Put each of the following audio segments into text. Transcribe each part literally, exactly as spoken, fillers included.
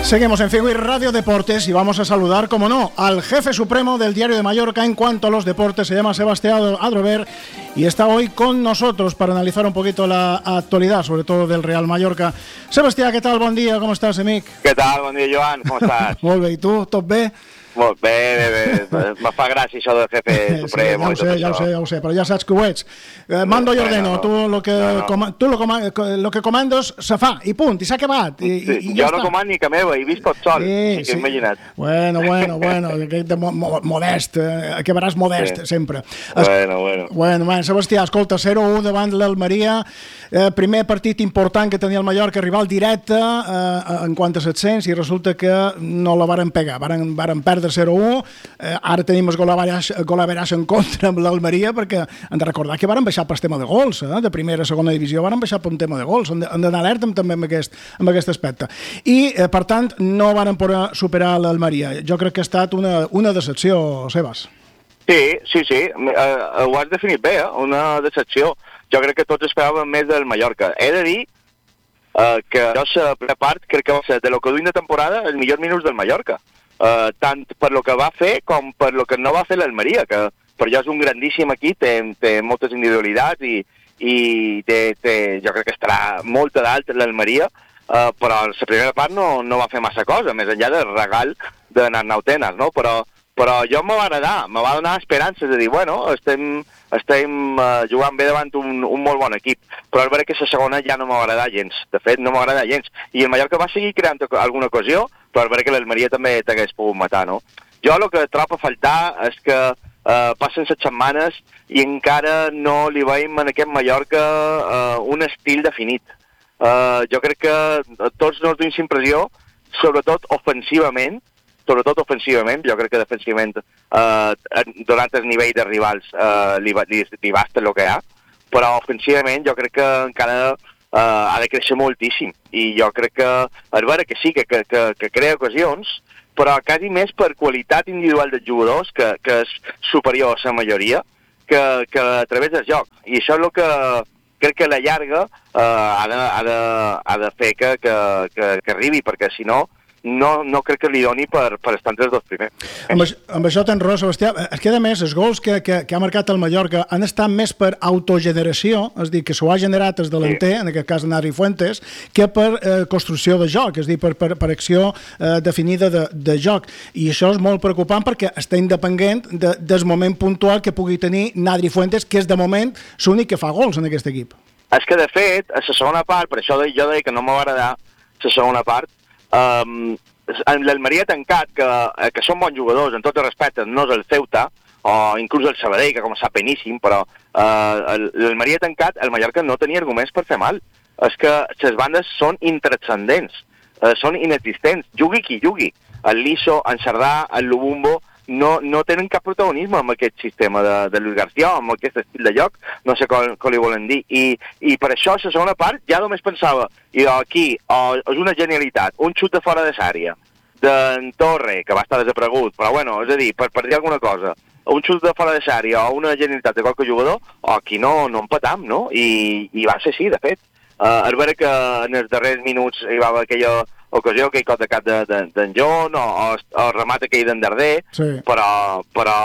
Seguimos en Figui Radio Deportes y vamos a saludar, como no, al jefe supremo del Diario de Mallorca en cuanto a los deportes. Se llama Sebastián Adrover y está hoy con nosotros para analizar un poquito la actualidad, sobre todo del Real Mallorca. Sebastián, ¿qué tal? Bon dia, com estàs, amic? Què tal? Bon dia, Joan, com estàs? Molt bé, i tu? Tot bé? Molt bé, bé, bé. Me fa gràcia això de jefe supremo. Sí, ja ho sé, ja ho sé, ja ho sé, però ja saps que ho ets. Eh, mando y ordeno, tu lo que, no, no. Com, tu lo, coma, lo que comandos se fa, i punt, i s'ha acabat. I, sí, i, i jo ja no està. comand ni que meva, he vist tot sol, sí, sí, sí. Imagina't. Bueno, bueno, bueno, de mo, mo, modest, eh, acabaràs modest, sí. Sempre. Es, bueno, bueno. Bueno, bueno, Sebastià, escolta, zero a u davant l'Almeria, eh, primer partit important que tenia el Mallorca, rival directe eh, en quant a set-cents, i resulta que no la varen pegar, varen, varen perdre zero a u. Eh, ara tenim el golaveràs en contra amb l'Almeria, perquè hem de recordar que varen baixar pel tema de gols, eh? De primera a segona divisió varen baixar per un tema de gols, han d'anar alerta també amb aquest, amb aquest aspecte, i eh, per tant no varen poder superar l'Almeria. Jo crec que ha estat una, una decepció, Sebas. Sí, sí, sí, uh, ho has definit bé, eh? Una decepció. Jo crec que tots esperàvem més del Mallorca. He de dir uh, que jo la primera part crec que va ser de lo que duim de temporada els millors minuts del Mallorca. Uh, tant per lo que va fer com per lo que no va fer l'Almeria, que per jo és un grandíssim equip, té, té moltes individualitats i, i té, té, jo crec que estarà molt a dalt l'Almeria, uh, però la primera part no, no va fer massa cosa, més enllà del regal de Nautenas, no? Però, però jo me va agradar, me va donar esperances de dir, bueno, estem, estem uh, jugant bé davant un, un molt bon equip, però és veritat que la segona ja no m'ha agradat gens, de fet no m'ha agradat gens, i el Mallorca va seguir creant alguna ocasió, però és veritat que l'Almeria també t'hagués pogut matar, no? Jo el que trobo a faltar és que uh, passen les setmanes i encara no li veiem en aquest Mallorca uh, un estil definit. Uh, jo crec que tots nos donem impressió, sobretot ofensivament, sobretot ofensivament, jo crec que defensivament, eh, donat el nivell de rivals, eh, li, li, li basta el que hi ha, però ofensivament jo crec que encara eh, ha de créixer moltíssim, i jo crec que, és vera que sí, que, que, que, que crea ocasions, però quasi més per qualitat individual dels jugadors, que, que és superior a la majoria, que, que a través del joc, i això és el que crec que a la llarga eh, ha, de, ha, de, ha de fer que, que, que, que arribi, perquè si no, No, no crec que li doni per, per estar entre els dos primers. Amb, això, amb això tens raó, Sebastià. Es queda més, els gols que, que, que ha marcat el Mallorca han estat més per autogeneració, és a dir, que s'ho ha generat el delanter, sí. En aquest cas Nari Fuentes, que per eh, construcció de joc, és a dir, per, per, per acció eh, definida de, de joc. I això és molt preocupant perquè està independent de, del moment puntual que pugui tenir Nari Fuentes, que és de moment l'únic que fa gols en aquest equip. És que, de fet, a la segona part, per això jo deia que no m'ha agradat la segona part, Um, l'Almeria tancat, que, que són bons jugadors, en tots els respectes, no és el Ceuta, o inclús el Sabadell, que començà peníssim, però uh, l'Almeria tancat, el Mallorca no tenia arguments per fer mal. És que les bandes són intranscendents, uh, són inexistents. Jugui qui jugui. El Liso, en Cerdà, el Lubumbo, no, no tenen cap protagonisme amb aquest sistema de, de Luis García, amb aquest estil de joc, no sé com, com li volen dir, i, i per això la segona part ja només pensava, i aquí oh, és una genialitat, un xut de fora de l'àrea d'en Torre, que va estar desaparegut, però bueno, és a dir, per, per dir alguna cosa, un xut de fora de l'àrea o una genialitat de qualque jugador, o aquí no, no empatam, no? I, i va ser així, de fet. Uh, és vera que en els darrers minuts hi va haver aquella ocasió, aquell cop de cap d'en de, de, John, o, o, o remat aquell d'en Darder, sí. però, però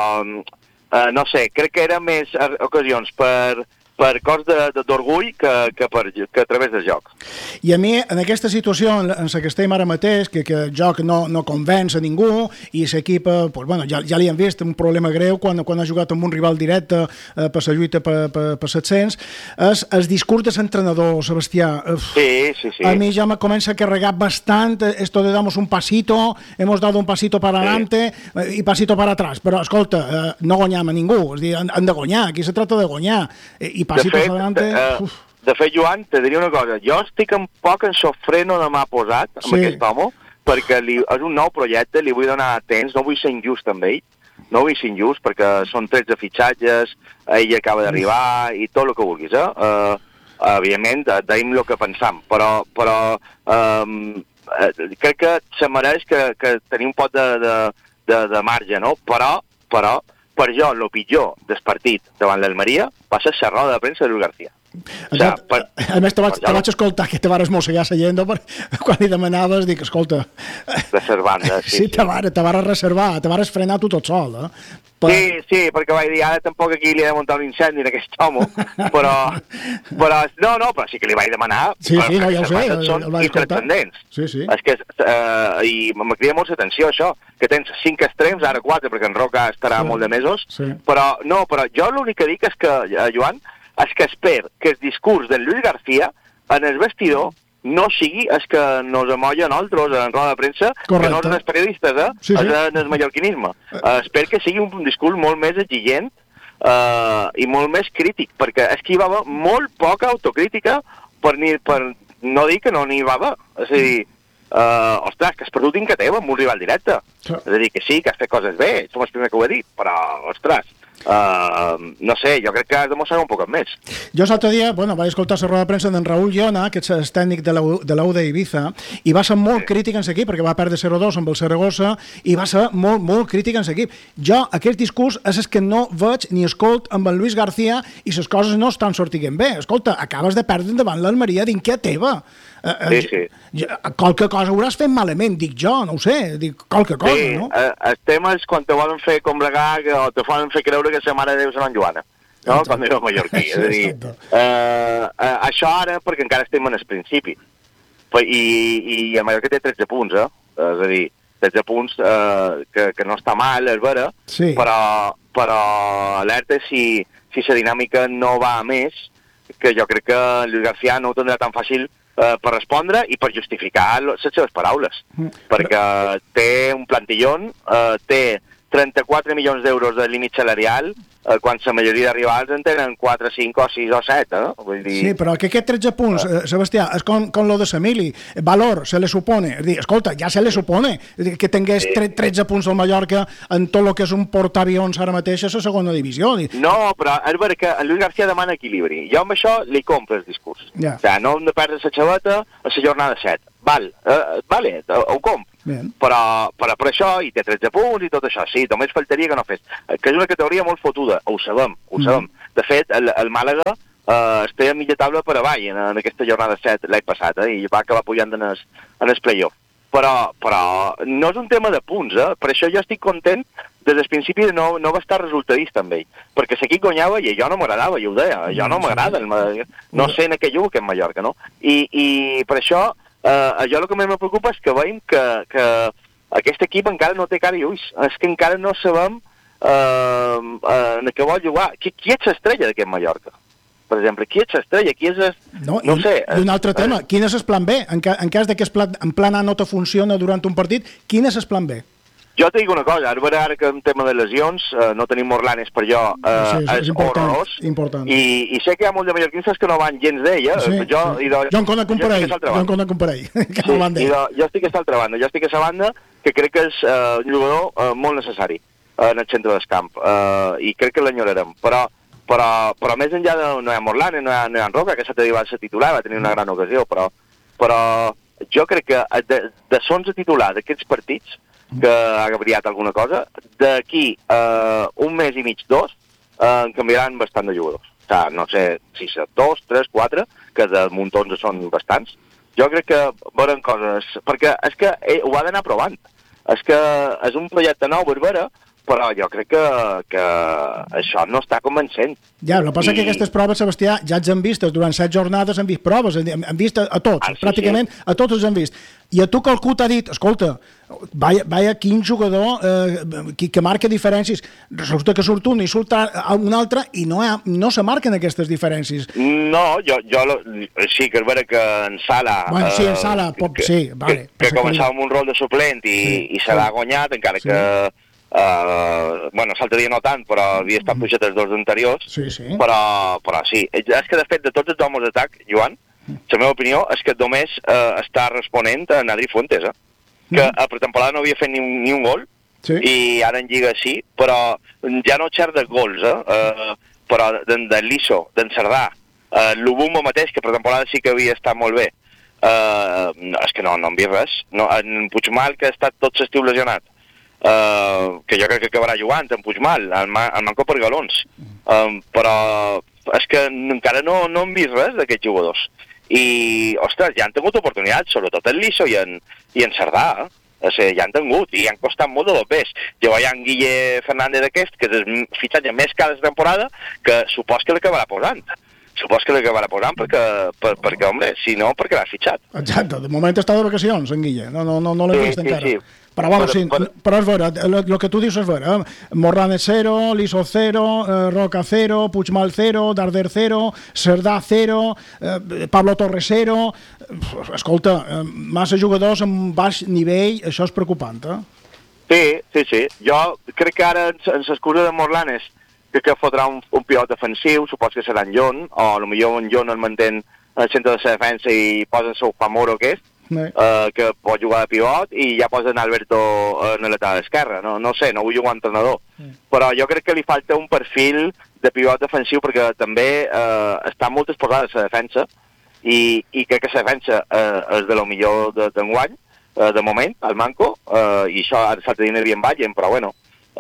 eh, no sé, crec que eren més ocasions per, per cos d'orgull que, que, per, que a través del joc. I a mi, en aquesta situació en la que estem ara mateix, que, que el joc no, no convenç a ningú, i l'equip, pues, bueno, ja, ja li han vist un problema greu quan, quan ha jugat amb un rival directe eh, per la lluita per, per, per set-cents, és el discurs de l'entrenador, Sebastià. Uf, sí, sí, sí. A mi ja me comença a carregar bastant esto de damos un pasito, hemos dado un pasito para adelante sí. i pasito para atrás, però escolta, eh, no guanyam a ningú, és dir, han, han de guanyar, aquí se trata de guanyar, i pasitos de fet, adelante... Uh, de fet, Joan, te diria una cosa, jo estic un poc en sofreno de m'ha posat amb sí. aquest home, perquè li, és un nou projecte, li vull donar temps, no vull ser injust amb ell, no vull ser injust perquè són tretze fitxatges, ell acaba d'arribar i tot el que vulguis, eh? Uh, evidentment, deim el que pensam, però, però um, crec que se mereix que, que tenir un pot de, de, de, de marge, no? Però, però, per jo, el pitjor del partit davant l'Almeria va ser la roda de premsa de Luis García. O sigui, per... A més, te vaig, te vaig escoltar que te vares mossegar la llengua quan li demanaves, dic, escolta... Reservant, sí. Sí, te vares, te vares reservar, te vares frenar tu tot sol, eh? Per... Sí, sí, perquè vaig dir, ara tampoc aquí li he de muntar un incendi en aquest home, però, però, no, no, però sí que li vaig demanar, sí, sí, no, ja ho sé, són intranscendents. Sí, sí. És que, uh, i me crida molt l'atenció això, que tens cinc extrems, ara quatre, perquè en Roca estarà sí, molt de mesos, sí. Però, no, però jo l'únic que dic és que, uh, Joan, és que espero que el discurs d'en Luis García en el vestidor no sigui és que nos amolla a nosaltres en roda de premsa, correcte, que no són els periodistes, eh? Sí, sí. És en el mallorquinisme. Uh, espero que sigui un discurs molt més exigent uh, i molt més crític, perquè és que hi va haver molt poca autocrítica per, ni, per no dir que no n'hi va haver. És a dir, uh, ostres, que has perdut in que teva amb un rival directe. Sí. És a dir, que sí, que has fet coses bé, som els primers que ho he dit, però, ostres, Uh, no sé, jo crec que has de mostrar un poc més. Jo l'altre dia, bueno, vaig escoltar la roda de premsa d'en Raúl Llona, que és el tècnic de la, de la U d'Ibiza, i va ser molt sí. crític en l'equip, perquè va perdre zero dos amb el Saragossa, i va ser molt, molt crític en l'equip. Jo, aquest discurs és el que no veig ni escolt amb en Luis García i les coses no estan sortint bé. Escolta, acabes de perdre davant l'Almeria d'inquè teva. Uh, sí, sí. Jo, qualque cosa hauràs fet malament, dic jo, no ho sé, dic qualque cosa, sí, no? Sí, el tema és quan te volen fer combregar o te volen fer creure que sa mare de Déu serà en Joana, no? Exacte. Quan era a Mallorquí. És a dir, uh, uh, això ara perquè encara estem en el principi. I, i a Mallorca té tretze punts, eh? És a dir, tretze punts uh, que, que no està mal, és vera, sí. però, però alerta si, si la dinàmica no va a més, que jo crec que Luis García no ho tindrà tan fàcil Uh, per respondre i per justificar les seves paraules, mm. perquè té un plantillón, uh, té trenta-quatre milions d'euros de límit salarial, uh, quan la majoria de rivals en tenen quatre, cinc o sis o set, eh? Vull dir... Sí, però que aquest tretze punts, uh, Sebastià, és com, com lo de Semili, valor, se le supone, és dir, escolta, ja se le supone que tingués sí. tretze punts del Mallorca en tot el que és un portaavions ara mateix a la segona divisió. No, però és vera que en Luis García demana equilibri. Jo amb això li compro el discurs. Yeah. O sigui, no hem de perdre la xaveta a la jornada set. Val, uh, vale, ho, ho compro. Però, però per això hi té tretze punts i tot això, sí, només faltaria que no fes, que és una categoria molt fotuda, ho sabem, ho mm. sabem. De fet, el, el Màlaga eh, es té a mitja taula per avall en, en aquesta jornada set l'any passat, eh, i va acabar pujant en el, en el playoff. Però, però no és un tema de punts, eh? Per això jo estic content des del principi de no, no va estar resultadista amb ell, perquè l'equip guanyava i allò no m'agradava, jo ho deia, allò no m'agrada, no sé en què jugo que en Mallorca, no? I, i per això Uh, allò el que més me preocupa és que veiem que, que aquest equip encara no té cara i ulls, és que encara no sabem uh, uh, en què vol jugar. Qui, qui és l'estrella d'aquest Mallorca? Per exemple, qui és l'estrella? Qui és el... No, no i, sé. I un altre uh, tema, quin és el plan B? En, ca, en cas de que el plan, en plan A no te funciona durant un partit, quin és el plan B? Jo te dic una cosa, ara, ara que en tema de lesions, eh, no tenim Morlanes per jo, eh, sí, és, és important, horrorós, important. I, i sé que hi ha molts de mallorquins que no van gens d'ella. Sí, jo, sí. I de, jo en conec un parell, jo en conec un parell, que sí, no van d'ella. Jo estic a l'altra banda, jo estic a la banda que crec que és uh, un jugador uh, molt necessari uh, en el centre del camp, uh, i crec que l'enyorarem, però, però, però més enllà de, no hi ha Morlanes, no hi ha, no hi ha Roca, que s'ha de va ser titular, va tenir una gran ocasió, però, però jo crec que de, de onze titulars d'aquests partits que ha brillat alguna cosa, d'aquí uh, un mes i mig, dos, uh, en canviaran bastant de jugadors. O sigui, no sé si dos, tres, quatre, que de muntons són bastants. Jo crec que veuran coses... Perquè és que eh, ho ha d'anar provant. És que és un projecte nou, és vera, però jo crec que, que això no està convencent. Ja, el que passa I... que aquestes proves, Sebastià, ja ens han vist, durant set jornades han vist proves, han vist a, a tots, ah, sí, pràcticament sí. a tots els han vist. I a tu qualcú t'ha dit, escolta, vaya, vaya quin jugador eh, que, que marca diferències, resulta que surt un i surt un altre i no, ha, no se marquen aquestes diferències. No, jo, jo sí que és vera que en Sala... Bueno, sí, en Sala, pot, que, sí, vale. Que, que començava amb un rol de suplent i, sí, i se l'ha guanyat, encara sí. que... Uh, bueno, l'altre dia no tant, però havia estat pujat els dos anteriors, sí, sí. Però, però sí. És que, de fet, de tots els homes d'atac, Joan, la meva opinió és que només uh, està responent a Adri Fuentes, eh? Que a pretemporada no havia fet ni un, ni un gol, sí. I ara en Lliga sí, però ja no xer de gols, eh? Uh, però d'en de Liso, d'en Cerdà, uh, l'Ubumbo mateix, que a pretemporada sí que havia estat molt bé, uh, és que no, no en vist res. No, en Puigmal, que ha estat tot l'estiu lesionat, Uh, que jo crec que acabarà jugant en Puigmal, en, ma en Manco per galons, um, però és que encara no, no hem vist res d'aquests jugadors. I, ostres, ja han tingut oportunitats, sobretot en Liso i en, i en Cerdà, eh? O sigui, ja han tingut, i han costat molt de dos bes. Llavors hi ha en Guille Fernández aquest, que és el fitxatge més car de temporada, que supos que l'acabarà posant. Supos que l'acabarà posant perquè, per, perquè, home, si no, perquè l'ha fitxat. Exacte, de moment està de vacacions, en Guille, no, no, no, no l'hem sí, vist sí, encara. Sí. Però, bueno, però, sí, però, però és vera, el que tu dius és vera. Eh? Morlanes cero, Liso cero, eh, Roca cero, Puigmal cero, Darder cero, Cerdà cero, eh, Pablo Torres cero. Escolta, eh, massa jugadors amb baix nivell, això és preocupant, eh? Sí, sí, sí. Jo crec que ara en, en l'excusa de Morlanes crec que fotrà un, un pilot defensiu, supos que serà en Jon, o potser en Jon el mantén al centre de la defensa i posen seu Famoro aquest, Sí. Uh, que pot jugar de pivot i ja posen Alberto en la lateral esquerra, no, no sé, no vull jugar entrenador, sí. Però jo crec que li falta un perfil de pivot defensiu perquè també uh, està molt exposada a la defensa i, i crec que la defensa uh, és de lo millor d'enguany, uh, de moment, al Manco, uh, i això ara s'altre dia n'hi havia en Vallen, però bueno,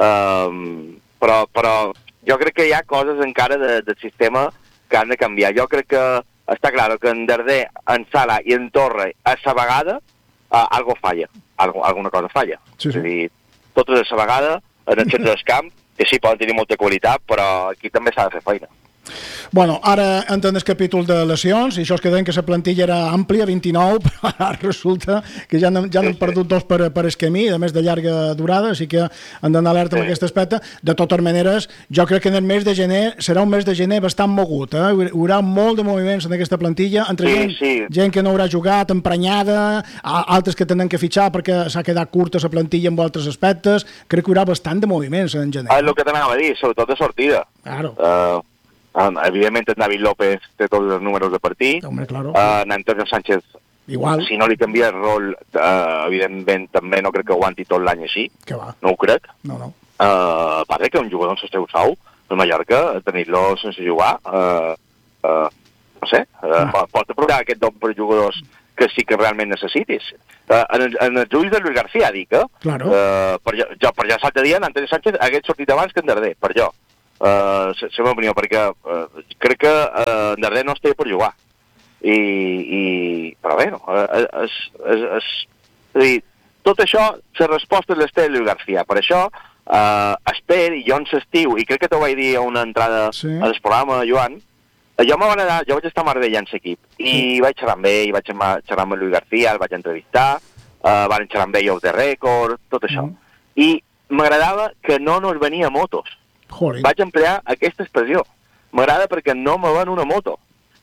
uh, però, però jo crec que hi ha coses encara de, del sistema que han de canviar. Jo crec que està clar que en Darder, en Sala i en Torre a la vegada uh, algo falla, algo, alguna cosa falla. Sí, sí. És a dir, totes a la vegada en el centre del camp, que sí, poden tenir molta qualitat, però aquí també s'ha de fer feina. Bueno, ara entren el capítol de lesions, i això es que deien que la plantilla era àmplia, vint-i-nou, però ara resulta que ja n'han ja perdut dos per, per esquemí, a més de llarga durada, així que han d'anar alerta amb sí. aquest aspecte. De totes maneres, jo crec que en el mes de gener serà un mes de gener bastant mogut, eh? Hi haurà molt de moviments en aquesta plantilla, entre sí, gent, sí. gent que no haurà jugat, emprenyada, altres que tenen que fitxar perquè s'ha quedat curta la plantilla en altres aspectes. Crec que hi haurà bastant de moviments en gener. És el que t'anava a dir, sobretot de sortida. Claro. Uh, Um, evidentment en David López té tots els números de partit. Hombre, claro. uh, en Antonio Sánchez igual. Si no li canvia el rol, uh, evidentment també no crec que aguanti tot l'any així. Que va. No ho crec. No, no. Uh, passa que un jugador sense seu sou el Mallorca, tenir-lo sense jugar, uh, uh, no sé, uh, ah. pot aprovar aquest dom per jugadors que sí que realment necessitis. Uh, en, el, en els ulls de Luis García, dic, eh? Claro. Uh, per jo, jo, per jo l'altre dia, en Antonio Sánchez hagués sortit abans que en Darder, per jo. Uh, la meva opinió, perquè uh, crec que uh, en Darder no es té per jugar. I, i però bé, no, és, és, és, és a dir, tot això, la resposta és l'Ester Luis García. Per això, uh, Ester i jo en l'estiu, i crec que t'ho vaig dir a una entrada sí. al programa, Joan, jo, anar, jo vaig estar a Marbella en l'equip, i sí. vaig xerrar amb ell, vaig xerrar amb Luis García, el vaig entrevistar, uh, van xerrar amb ell off the record, tot això. Mm. I m'agradava que no nos venia motos. Joder. Vaig emplear aquesta expressió. M'agrada perquè no me ven una moto.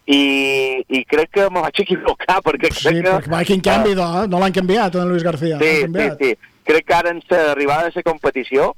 I, i crec que me vaig equivocar perquè crec sí, que... perquè va, quin canvi, uh, no l'han canviat, en Luis García. Sí, sí, sí. Crec que ara en l'arribada de la competició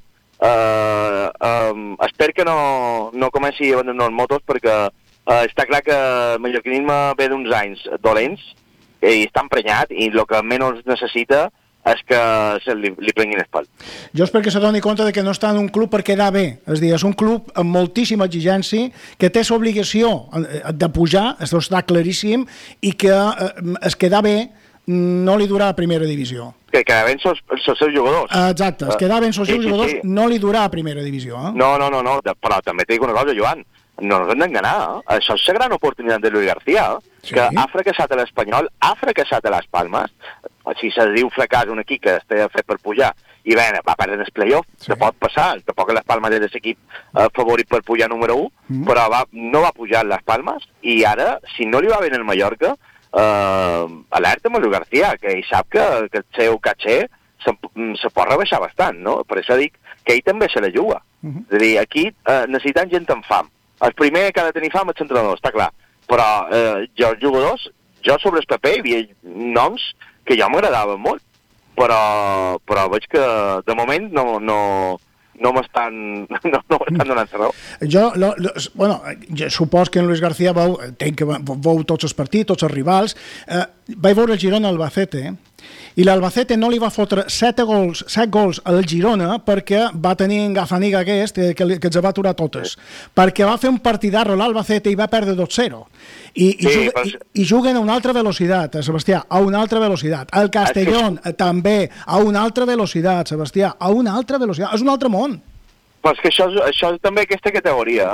uh, um, espero que no, no comenci a abandonar les motos perquè uh, està clar que el mallorquinisme ve d'uns anys dolents i està emprenyat i el que menys necessita és que se li, li prenguin el pal. Jo espero que se doni compte de que no està en un club per quedar bé. És dir, és un club amb moltíssima exigència, que té l'obligació de pujar, això està claríssim, i que eh, es quedar bé no li durà a primera divisió. Que quedar bé són els seus jugadors. Exacte, es quedar bé els seus sí, jugadors sí, sí. no li durà a primera divisió. Eh? No, no, no, no, però també t'he dit una cosa, Joan, no ens hem d'enganar, eh? Això és la gran oportunitat de Luis García, eh? Sí. Que ha fracassat a l'Espanyol, ha fracassat a les Palmes, si se diu fracàs un equip que està fet per pujar, i bé, va perdre el playoff, sí. Que pot passar, tampoc les Palmes és l'equip eh, favorit per pujar número un, mm. però va, no va pujar les Palmes, i ara, si no li va bé en el Mallorca, eh, alerta amb el García, que ell sap que, que el seu caché se, se pot rebaixar bastant, no? Per això dic que ell també se la juga. Mm -hmm. És a dir, aquí eh, necessitem gent amb fam. El primer que ha de tenir fam és l'entrenador, està clar, però eh, jo els jugadors, jo sobre el paper hi havia noms que ja m'agradaven molt, però, però veig que de moment no, no, no m'estan no, no m'estan donant raó. Jo, lo, lo, bueno, jo supos que en Luis García veu, tenc que veu tots els partits, tots els rivals, eh, vaig veure el Girona Albacete, i l'Albacete no li va fotre set gols, set gols al Girona perquè va tenir en Gafaniga aquest, que, que els va aturar totes, perquè va fer un partidarro l'Albacete i va perdre dos zero. I, i, sí, juga, però... i, i juguen a una altra velocitat, Sebastià, a una altra velocitat. El Castellón que... també, a una altra velocitat, Sebastià, a una altra velocitat. És un altre món. Però és que això, això és també aquesta categoria.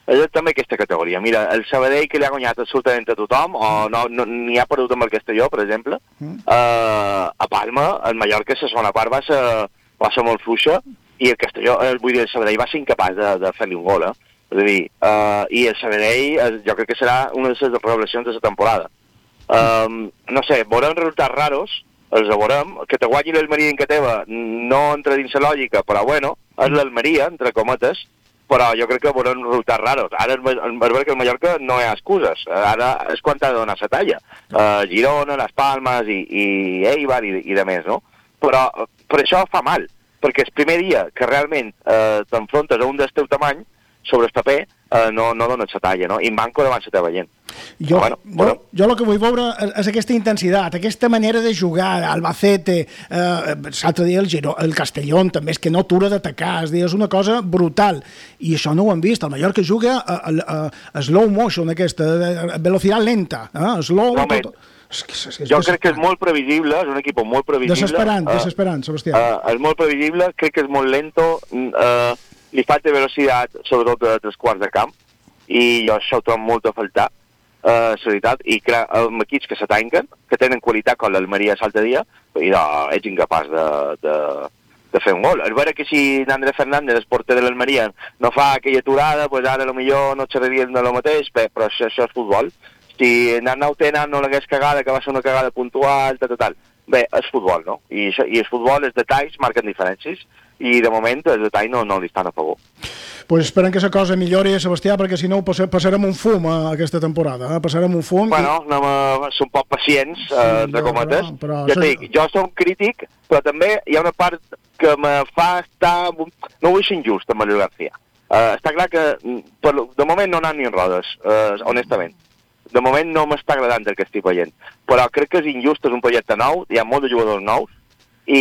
és també aquesta categoria. Mira, el Sabadell, que li ha guanyat absolutament a tothom, o no, no ni ha perdut amb el Castelló, per exemple, mm. eh, a Palma, el Mallorca, la segona part va ser, va ser molt fluixa, i el Castelló, eh, vull dir, el Sabadell va ser incapaç de, de fer-li un gol, eh? És a dir, eh, i el Sabadell, eh, jo crec que serà una de les revelacions de la temporada. Eh, no sé, veurem resultats raros, els veurem, que te guanyi l'Almeria en que teva no entra dins la lògica, però bueno, és l'Almeria, entre cometes, però jo crec que veurem resultats raros. Ara és veritat que el Mallorca no hi ha excuses. Ara és quan t'ha de donar la talla. Uh, Girona, Les Palmes i, i Eibar i, i de més, no? Però per això fa mal, perquè el primer dia que realment eh, t'enfrontes a un del teu tamany, sobre el paper, eh, no, no dones la talla, no? I manco davant la teva gent. Jo, bueno, jo, bueno. jo el que vull veure és aquesta intensitat, aquesta manera de jugar, Albacete, eh, l'altre dia el, Giró, el Castellón també, és que no atura d'atacar, és, és una cosa brutal, i això no ho hem vist. El Mallorca juga a, a, a, a slow motion, aquesta, a velocitat lenta, eh? slow... No, tot... és que, és, és jo crec que és molt previsible, és un equip molt previsible. Desesperant, uh, desesperant, Sebastià. Uh, és molt previsible, crec que és molt lento, uh, li falta velocitat, sobretot de tres quarts de camp, i jo això ho trobo molt a faltar, uh, seritat, i clar, amb equips que se tanquen, que tenen qualitat com l'Almeria l'altre dia, i no, ets incapaç de, de, de fer un gol. És vera que si Andrés Fernández, el porter de l'Almeria, no fa aquella aturada, pues ara potser no xerraríem de lo mateix, però això, això és futbol. Si Nanau Tena no l'hagués cagada, que va ser una cagada puntual, tal, tal, bé, és futbol, no? I, això, i el futbol, els detalls marquen diferències, i de moment els detalls no, no li estan a favor. Pues esperem que la cosa millori, Sebastià, perquè si no passarem un fum a aquesta temporada, eh? passarem un fum... Bueno, i... anem a ser un poc pacients, sí, eh, entre cometes. Però, però... Ja dic, jo som crític, però també hi ha una part que me fa estar... No vull ser injust amb el García. Uh, està clar que per, de moment no anant ni en rodes, uh, honestament. De moment no m'està agradant el que estic veient. Però crec que és injust, és un projecte nou, hi ha molts de jugadors nous, i,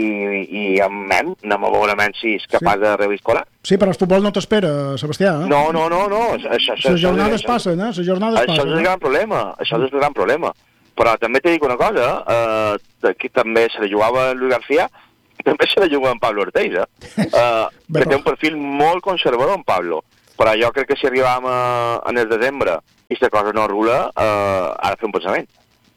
i amb Mem, anem a veure Mem si és capaç sí. de reviscolar. Sí, però el futbol no t'espera, Sebastià. Eh? No, no, no, no. Les jornades passen, eh? Les jornades això passen. és el gran problema, això és el gran problema. Però també t'he dit una cosa, eh, aquí també se la jugava Luis García, també se la jugava en Pablo Ortiz, eh? uh, que té un perfil molt conservador en Pablo, però jo crec que si arribàvem a, en el desembre i la cosa no rula, uh, ha de fer un pensament.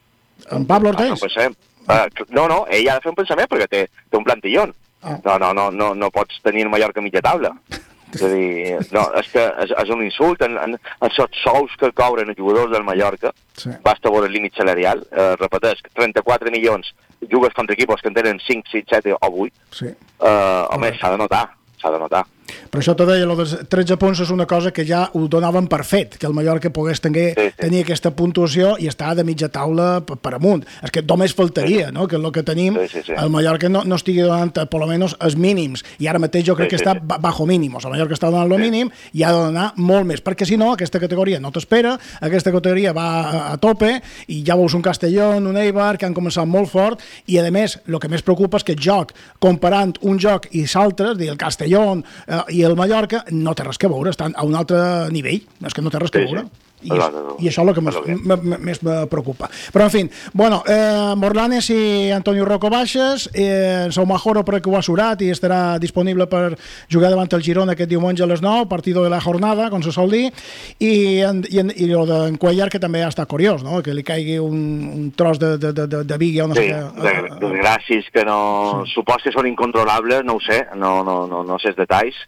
En Pablo Ortiz? Uh, no, no, ell ha de fer un pensament perquè té, té un plantillón. Ah. No, no, no, no, no pots tenir el Mallorca a mitja taula. És a dir, no, és que és, és un insult en, en, en els sous que cobren els jugadors del Mallorca. Sí. Basta veure el límit salarial. Uh, repeteix, trenta-quatre milions, jugues contra equipos que en tenen cinc, sis, set o vuit. Sí. Uh, home, s'ha de notar, s'ha de notar. Per això te deia, el dels tretze punts és una cosa que ja ho donaven per fet, que el Mallorca pogués tenir, sí, sí. tenir aquesta puntuació i estar de mitja taula per, per amunt. És que només faltaria, sí. no?, que el que tenim, sí, sí, sí. el Mallorca no, no estigui donant, per almenys, els mínims. I ara mateix jo crec sí, que sí, està sí. bajo mínimos. El Mallorca està donant el sí. mínim i ha de donar molt més, perquè si no, aquesta categoria no t'espera, aquesta categoria va a, a tope, i ja veus un Castellón, un Eibar, que han començat molt fort, i a més, el que més preocupa és que el joc, comparant un joc i l'altre, el Castellón eh, i el Mallorca, no té res que veure, estan a un altre nivell, és que no té res que veure. Sí, sí. I, no, no, no. I això és el que més, més me preocupa. Però, en fi, bueno, eh, Morlanes i Antonio Rocco baixes, eh, Saumajoro crec que ho ha surat i estarà disponible per jugar davant el Girona aquest diumenge a les nou, partido de la jornada, com se sol dir, i, i, i el d'en Cuellar, que també ha estat curiós, no?, que li caigui un, un tros de, de, de, de bigui o no sí, sé què. Sí, desgràcies que no... Sí. Supos que són incontrolables, no ho sé, no, no, no, no sé els detalls,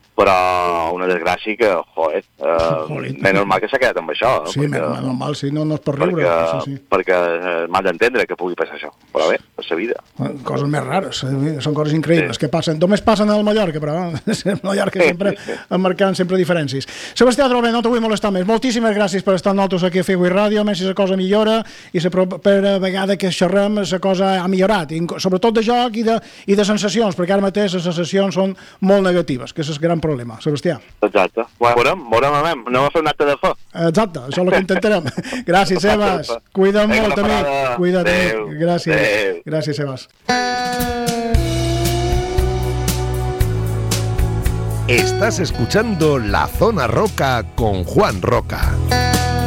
però una desgràcia que, joder, eh, menys mal que s'ha quedat amb això. No? Sí, perquè, menys mal, sí, no, no és per riure. Perquè, sí, sí. perquè eh, m'ha d'entendre que pugui passar això, però bé, és la vida. Coses més rares, són coses increïbles sí. que passen. Només passen al Mallorca, però el Mallorca sempre emmarcant sempre diferències. Sebastià Drobe, no t'ho vull molestar més. Moltíssimes gràcies per estar amb nosaltres aquí a Figo i Ràdio, més si la cosa millora, i la propera vegada que xerrem la cosa ha millorat, sobretot de joc i de, i de sensacions, perquè ara mateix les sensacions són molt negatives, que és el gran problema, Sebastià. Exacte. Bueno, veurem, veurem, veurem. Anem a fer un acte de fe. Exacte, això és el que intentarem. Gràcies, Sebas. Cuida't molt, amic. Cuida't. Gràcies. Adeu. Gràcies, Sebas. Estás escuchando La Zona Roca con Juan Roca.